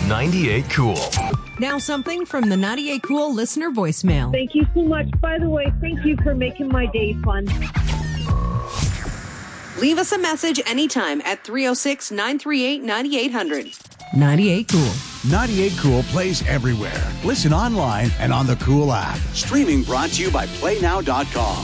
98 Cool. Now something from the 98 Cool listener voicemail. Thank you so much. By the way, thank you for making my day fun. Leave us a message anytime at 306-938-9800. 98 Cool. 98 Cool plays everywhere. Listen online and on the Cool app. Streaming brought to you by PlayNow.com.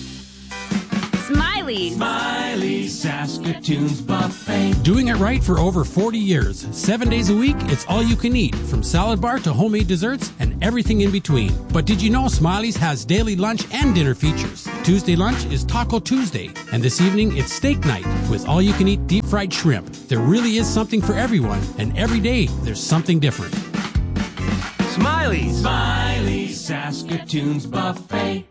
Smiley's. Smiley's Saskatoon's Buffet. Doing it right for over 40 years. 7 days a week, it's all you can eat, from salad bar to homemade desserts and everything in between. But did you know Smiley's has daily lunch and dinner features? Tuesday lunch is Taco Tuesday, and this evening it's steak night with all-you-can-eat deep-fried shrimp. There really is something for everyone, and every day there's something different. Smiley's. Smiley's Saskatoon's Buffet.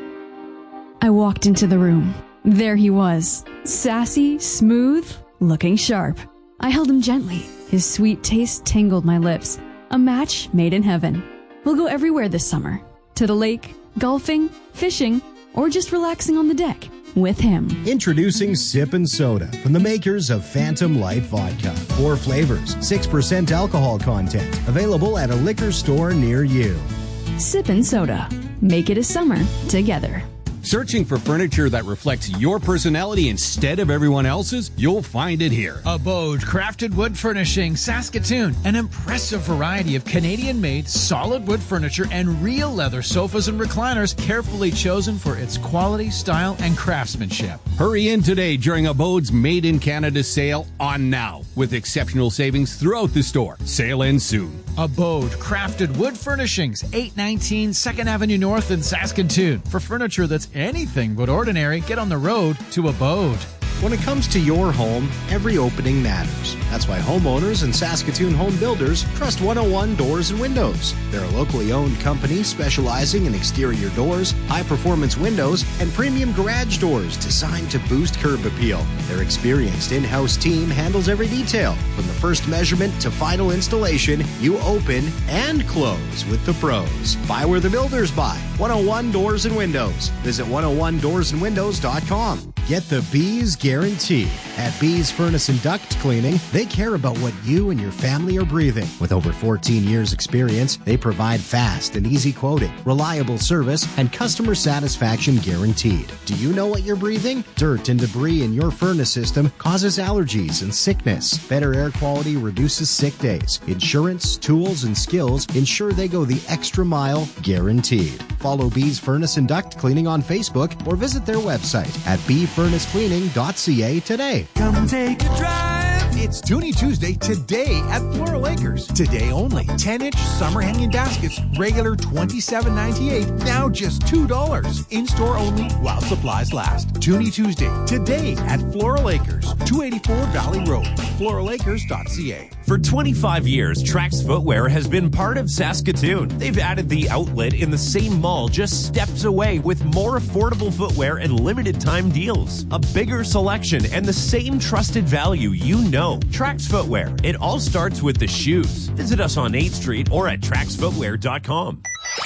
I walked into the room. There he was, sassy, smooth, looking sharp. I held him gently. His sweet taste tingled my lips. A match made in heaven. We'll go everywhere this summer. To the lake, golfing, fishing, or just relaxing on the deck with him. Introducing Sip and Soda from the makers of Phantom Light Vodka. 4 flavors, 6% alcohol content. Available at a liquor store near you. Sip and Soda. Make it a summer together. Searching for furniture that reflects your personality instead of everyone else's? You'll find it here. Abode Crafted Wood Furnishing, Saskatoon. An impressive variety of Canadian-made solid wood furniture and real leather sofas and recliners carefully chosen for its quality, style, and craftsmanship. Hurry in today during Abode's Made in Canada sale on now, with exceptional savings throughout the store. Sale ends soon. Abode Crafted Wood Furnishings, 819 2nd Avenue North in Saskatoon. For furniture that's anything but ordinary, get on the road to Abode. When it comes to your home, every opening matters. That's why homeowners and Saskatoon home builders trust 101 Doors and Windows. They're a locally owned company specializing in exterior doors, high-performance windows, and premium garage doors designed to boost curb appeal. Their experienced in-house team handles every detail. From the first measurement to final installation, you open and close with the pros. Buy where the builders buy. 101 Doors and Windows. Visit 101doorsandwindows.com. Get the Bees guarantee. At Bees Furnace and Duct Cleaning, they care about what you and your family are breathing. With over 14 years experience, they provide fast and easy quoting, reliable service, and customer satisfaction guaranteed. Do you know what you're breathing? Dirt and debris in your furnace system causes allergies and sickness. Better air quality reduces sick days. Insurance, tools, and skills ensure they go the extra mile, guaranteed. Follow Bees Furnace and Duct Cleaning on Facebook or visit their website at bfurnacecleaning.ca today. Come take a drive. It's Toonie Tuesday today at Floral Acres. Today only. 10-inch summer hanging baskets, regular $27.98, now just $2. In-store only while supplies last. Toonie Tuesday today at Floral Acres, 284 Valley Road, floralacres.ca. For 25 years, Trax Footwear has been part of Saskatoon. They've added the outlet in the same mall just steps away with more affordable footwear and limited time deals. A bigger selection and the same trusted value you know. Trax Footwear. It all starts with the shoes. Visit us on 8th Street or at traxfootwear.com.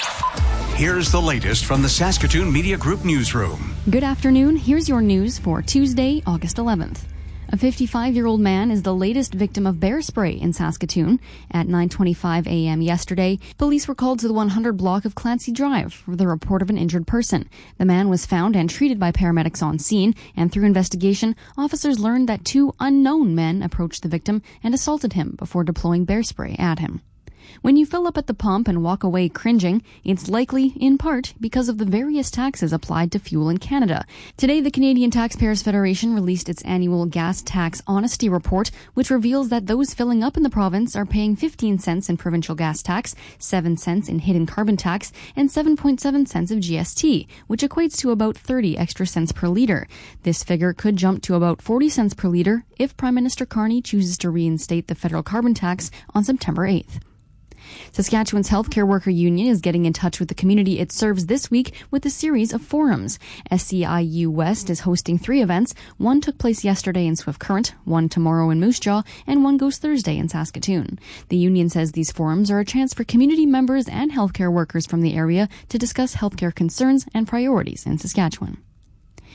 Here's the latest from the Saskatoon Media Group newsroom. Good afternoon. Here's your news for Tuesday, August 11th. A 55-year-old man is the latest victim of bear spray in Saskatoon. At 9:25 a.m. yesterday, police were called to the 100 block of Clancy Drive for the report of an injured person. The man was found and treated by paramedics on scene, and through investigation, officers learned that 2 unknown men approached the victim and assaulted him before deploying bear spray at him. When you fill up at the pump and walk away cringing, it's likely, in part, because of the various taxes applied to fuel in Canada. Today, the Canadian Taxpayers Federation released its annual gas tax honesty report, which reveals that those filling up in the province are paying 15 cents in provincial gas tax, 7 cents in hidden carbon tax, and 7.7 cents of GST, which equates to about 30 extra cents per litre. This figure could jump to about 40 cents per litre if Prime Minister Carney chooses to reinstate the federal carbon tax on September 8th. Saskatchewan's healthcare worker union is getting in touch with the community it serves this week with a series of forums. SCIU West is hosting 3 events. One took place yesterday in Swift Current, one tomorrow in Moose Jaw, and one goes Thursday in Saskatoon. The union says these forums are a chance for community members and healthcare workers from the area to discuss healthcare concerns and priorities in Saskatchewan.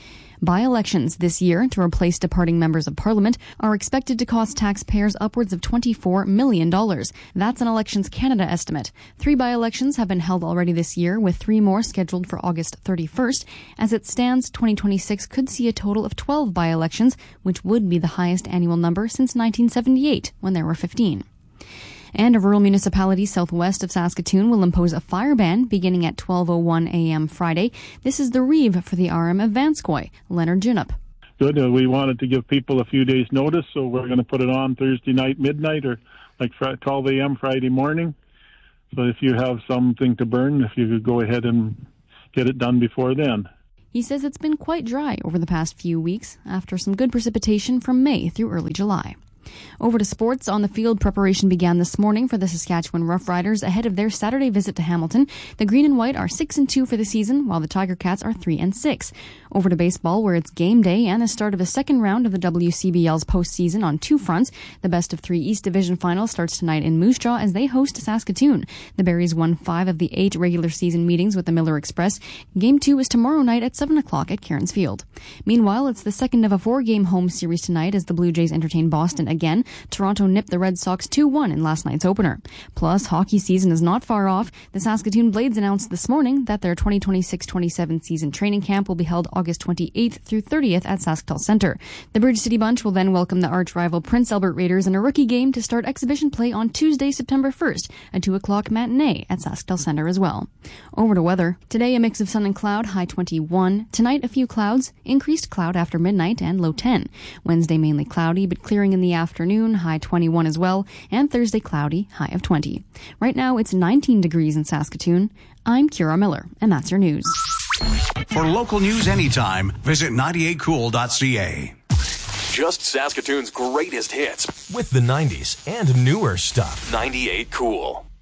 By-elections this year to replace departing members of Parliament are expected to cost taxpayers upwards of $24 million. That's an Elections Canada estimate. 3 by-elections have been held already this year, with 3 more scheduled for August 31st. As it stands, 2026 could see a total of 12 by-elections, which would be the highest annual number since 1978, when there were 15. And a rural municipality southwest of Saskatoon will impose a fire ban beginning at 12:01 a.m. Friday. This is the Reeve for the RM of Vanscoy, Leonard Ginup. Good. We wanted to give people a few days' notice, so we're going to put it on Thursday night, midnight, or like 12 a.m. Friday morning. So if you have something to burn, if you could go ahead and get it done before then. He says it's been quite dry over the past few weeks after some good precipitation from May through early July. Over to sports. On the field, preparation began this morning for the Saskatchewan Roughriders ahead of their Saturday visit to Hamilton. The Green and White are 6-2 for the season, while the Tiger Cats are 3-6. Over to baseball, where it's game day and the start of the second round of the WCBL's postseason on 2 fronts. The best of 3 East Division final starts tonight in Moose Jaw as they host Saskatoon. The Berries won 5 of the 8 regular season meetings with the Miller Express. Game 2 is tomorrow night at 7 o'clock at Cairns Field. Meanwhile, it's the second of a 4-game home series tonight as the Blue Jays entertain Boston again. Toronto nipped the Red Sox 2-1 in last night's opener. Plus, hockey season is not far off. The Saskatoon Blades announced this morning that their 2026-27 season training camp will be held August 28th through 30th at SaskTel Centre. The Bridge City Bunch will then welcome the arch-rival Prince Albert Raiders in a rookie game to start exhibition play on Tuesday, September 1st, a 2 o'clock matinee at SaskTel Centre as well. Over to weather. Today, a mix of sun and cloud, high 21. Tonight, a few clouds, increased cloud after midnight and low 10. Wednesday, mainly cloudy, but clearing in the afternoon, high 21 as well. And Thursday, cloudy, high of 20. Right now, it's 19 degrees in Saskatoon. I'm Kira Miller, and that's your news. For local news anytime, visit 98cool.ca. Just Saskatoon's greatest hits with the 90s and newer stuff. 98 Cool.